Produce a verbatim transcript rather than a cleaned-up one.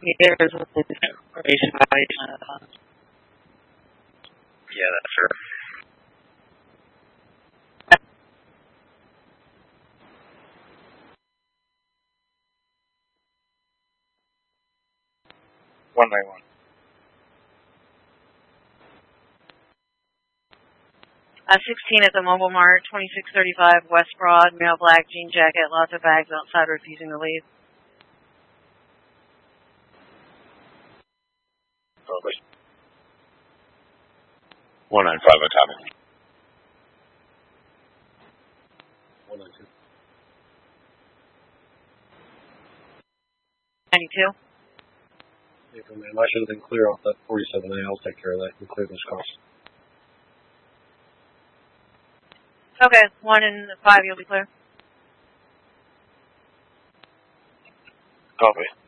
years with the corporation valuation of the funds. Yeah, that's fair. One nine one. Uh, sixteen at the Mobile Mart, twenty-six thirty-five West Broad, male black, jean jacket, lots of bags outside, refusing to leave. Copy. one nine five on top. one nine two. ninety-two. Yeah, man, I should have been clear off that forty-seven A. I'll take care of that and clear those costs. Okay, one and five, you'll be clear. Copy.